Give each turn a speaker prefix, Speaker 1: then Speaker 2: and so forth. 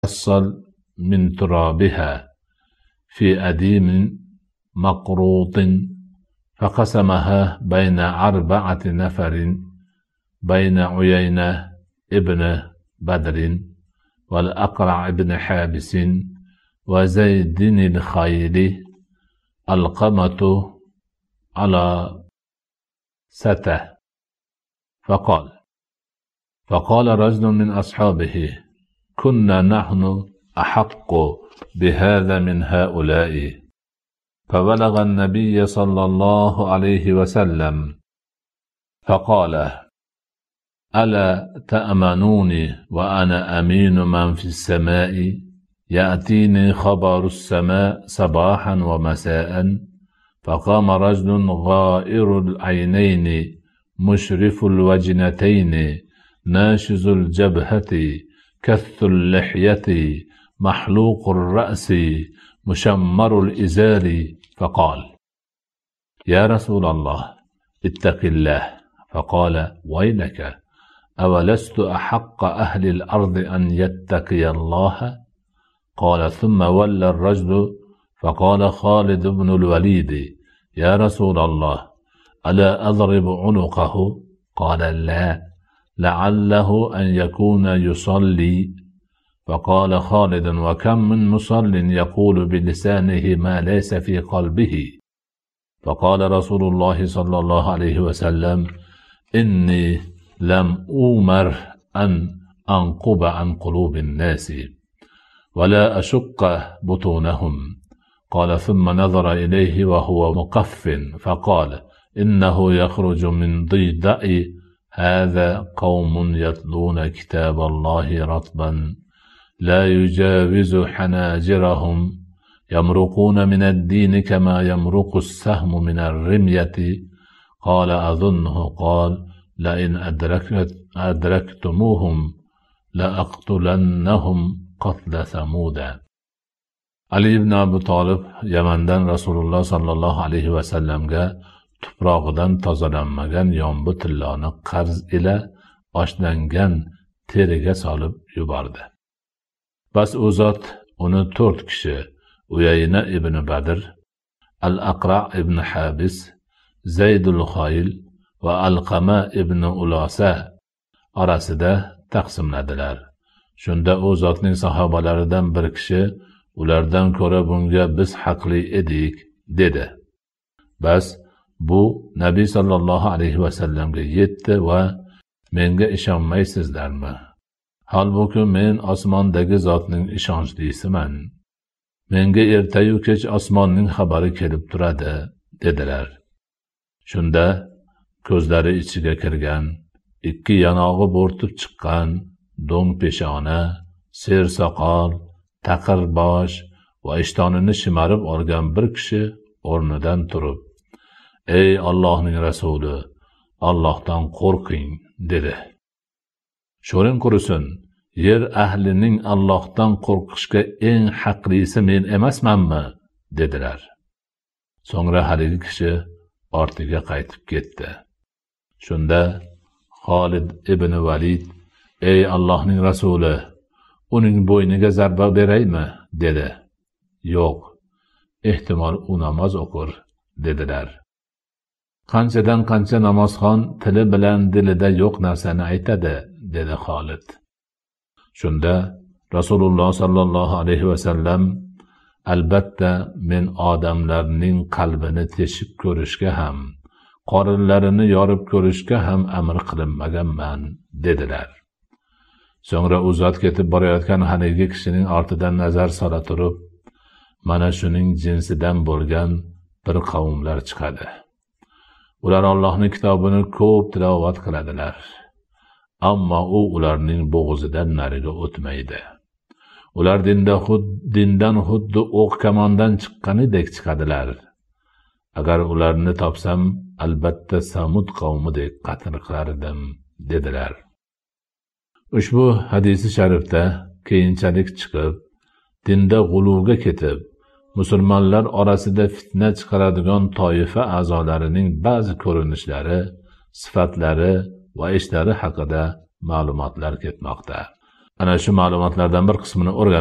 Speaker 1: يحصل من ترابها في أديم مقروط، فقسمها بين 4 نفر، بين عيينة ابن بدر والأقرع ابن حابس وزيد الخيل، القمة على سته. فقال رجل من أصحابه: كنا نحن أحق بهذا من هؤلاء. فبلغ النبي صلى الله عليه وسلم فقال: ألا تأمنوني وأنا أمين من في السماء، يأتيني خبر السماء صباحا ومساء. فقام رجل غائر العينين مشرف الوجنتين ناشز الجبهة كث اللحية محلوق الرأس مشمر الإزار، فقال: يا رسول الله اتق الله. فقال: ويلك، أولست أحق أهل الأرض أن يتقي الله؟ قال: ثم ولى الرجل فقال خالد بن الوليد: يا رسول الله ألا أضرب عنقه؟ قال: لا، لعله أن يكون يصلي. فقال خالد: وكم من مصل يقول بلسانه ما ليس في قلبه. فقال رسول الله صلى الله عليه وسلم: إني لم أؤمر أن أنقب عن قلوب الناس ولا أشق بطونهم. قال: ثم نظر إليه وهو مقف فقال: إنه يخرج من ضيدأ هذا قوم يتلون كتاب الله رطبا لا يجاوز حناجرهم، يمرقون من الدين كما يمرق السهم من الرمية. قال: أظنه قال: لئن أدركتموهم لأقتلنهم قتل ثمود. Ali ibn Abi Talib Yamandan Rasululloh sallallohu alayhi vasallamga tuprog'idan tozalanmagan yombi tilloni qarz ila oshlangan teriga solib yubordi. Bas u zot uni 4 kishi, Uyayna ibn Badr, Al-Aqra ibn Habis, Zaydul Khayl va Alqama ibn Ulosa orasida taqsimladilar. Shunda u zotning sahobalaridan bir kishi: ulardan ko'ra bunga biz haqli edik, dedi. Bas bu Nabiy sallallohu alayhi vasallamga yetdi va: menga ishonmaysizlarmi? Halbuki men osmondagi zotning ishonchlisiman. Menga ertayu kech osmonning xabari kelib turadi, dedilar. Shunda ko'zlari ichiga kirgan, 2 yanog'i bo'rtib chiqqan, do'ng peshona, ser soqol, taqir bosh va ishtonini shimarib olgan bir kishi o'rnidan turib: ey Allohning rasuli, Allohdan qo'rqing, dedi. Sho'ring qurisin, yer ahlining Allohdan qo'rqishga eng haqlisi men emasmanmi, dedilar. So'ngra haligi kishi ortiga qaytib ketdi. Shunda Xolid ibn Valid: ey Allohning rasuli, uning bo'yniga zarba beraymi, dedi. Yo'q, ehtimol u namoz o'qir, dedilar. Qanchadan qancha namozxon tili bilan dilida yo'q narsani aytadi, dedi Xolid. Shunda Rasululloh sallallohu alayhi vasallam: albatta men odamlarning qalbini teshib ko'rishga ham, qorinlarini yorib ko'rishga ham amr qilinmaganman, dedilar. So'ngra u zot ketib borayotgan haligi kishining ortidan nazar sola turib: mana shuning jinsidan bo'lgan bir qavmlar chiqadi. Ular Allohning kitobini ko'p tilovat qiladilar, ammo u ularning bo'g'zidan nariga o'tmaydi. Ular dindan xuddi o'q kamondan chiqqanidek chiqadilar. Agar ularni topsam, albatta Samud qavmidek qatl qilardim, dedilar. Ushbu hadisi sharifda keyinchalik chiqib, dinda g'uluvga ketib, musulmonlar orasida fitna chiqaradigan toifa a'zolarining ba'zi ko'rinishlari, sifatlari va ishlari haqida ma'lumotlar ketmoqda. ana shu ma'lumotlardan bir qismini